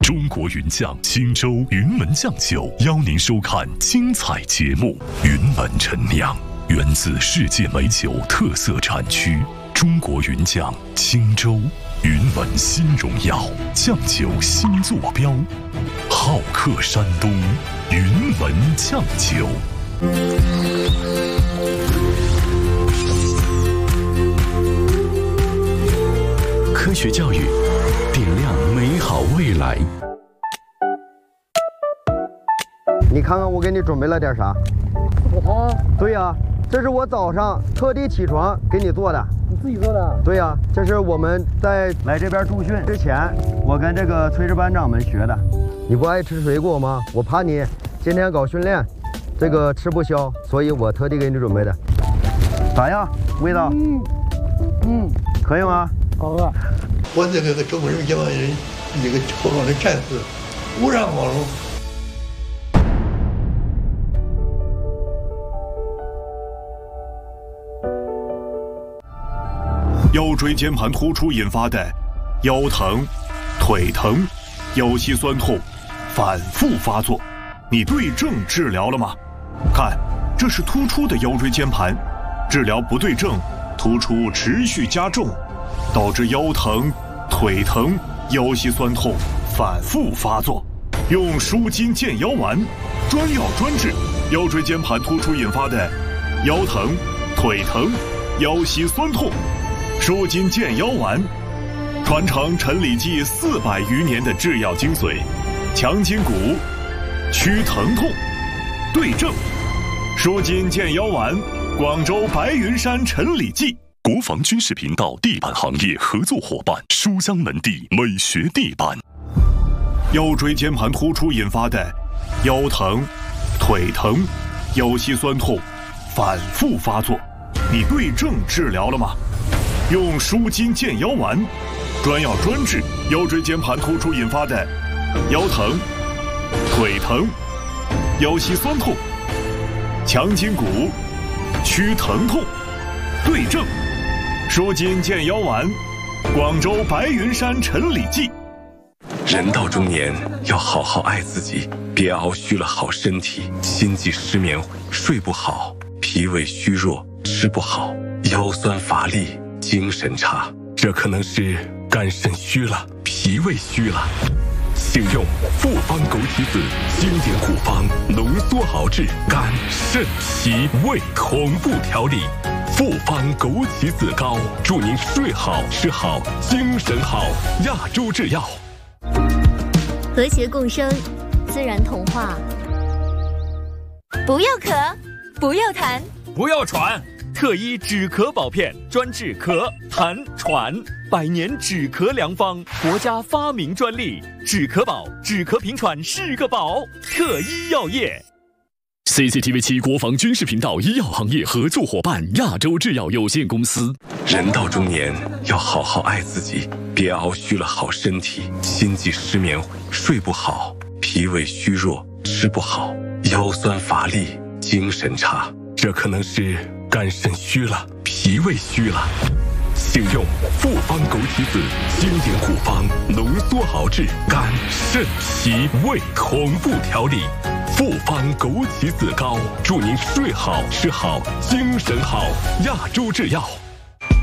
中国云酱青州云门酱酒邀您收看精彩节目。云门陈酿源自世界美酒特色产区，中国云酱青州云门新荣耀酱酒新坐标，好客山东云门酱酒。科学教育，点亮美好未来。 你看看我给你准备了点啥？ 吃果汤。 对呀，这是我早上特地起床给你做的。 你自己做的？ 对呀，这是我们在来这边驻训之前，我跟这个炊事班长们学的。你不爱吃水果吗？我怕你今天搞训练，这个吃不消，所以我特地给你准备的。咋样？味道？可以吗？ 好喝。 我这个中国人民解放军这个后方的战士，无上光荣。 腰椎间盘突出引发的腰疼、腿疼、腰膝酸痛反复发作，你对症治疗了吗？看，这是突出的腰椎间盘，治疗不对症，突出持续加重，导致腰疼、腿疼、腰膝酸痛反复发作。用舒筋健腰丸，专药专治腰椎间盘突出引发的腰疼、腿疼、腰膝酸痛。舒筋健腰丸，传承陈李济400余年的制药精髓，强筋骨，祛疼痛，对症。舒筋健腰丸，广州白云山陈李济。国防军事频道地板行业合作伙伴书香门第美学地板。腰椎间盘突出引发的腰疼、腿疼、腰膝酸痛反复发作，你对症治疗了吗？用舒筋健腰丸，专药专治腰椎间盘突出引发的腰疼、腿疼、腰膝酸痛，强筋骨，祛疼痛，对症。舒筋健腰丸，广州白云山陈李济。 人到中年要好好爱自己，别熬虚了好身体，心悸失眠，睡不好，脾胃虚弱，吃不好，腰酸乏力，精神差，这可能是肝肾虚了，脾胃虚了。请用复方枸杞子经典古方浓缩熬制肝肾脾胃同步调理，复方枸杞子膏，祝您睡好吃好精神好。亚洲制药。 和谐共生，自然童话。不要咳，不要痰， 不要喘。特医止咳宝片，专治咳、痰、喘，100年止咳良方，国家发明专利。止咳宝，止咳平喘是个宝。特医药业。 CCTV7 国防军事频道医药行业合作伙伴亚洲制药有限公司。 人到中年要好好爱自己，别熬虚了好身体，心悸失眠，睡不好，脾胃虚弱，吃不好，腰酸乏力，精神差，这可能是肝肾虚了，脾胃虚了。请用复方枸杞子经典古方浓缩熬制肝肾脾胃同步调理，复方枸杞子膏，祝您睡好吃好精神好。亚洲制药。